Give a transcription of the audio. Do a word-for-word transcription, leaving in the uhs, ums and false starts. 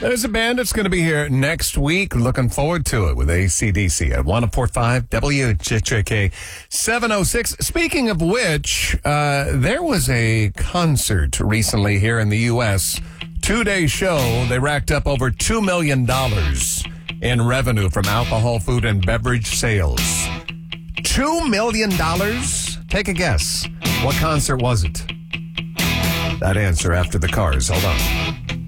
There's a band that's going to be here next week. Looking forward to it with A C D C at one oh four point five W J J K seven oh six. Speaking of which, uh, there was a concert recently here in the U S Two-day show. They racked up over two million dollars in revenue from alcohol, food, and beverage sales. two million dollars? Take a guess. What concert was it? That answer after the cars. Hold on.